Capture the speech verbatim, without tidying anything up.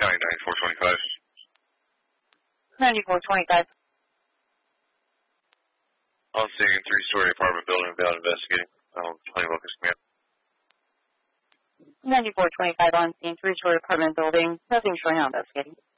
County ninety-four twenty-five. ninety-four twenty-five. On scene, three-story apartment building, about investigating. Um, Honeywell Command. ninety-four twenty-five on scene, three-story apartment building. Nothing showing on investigating.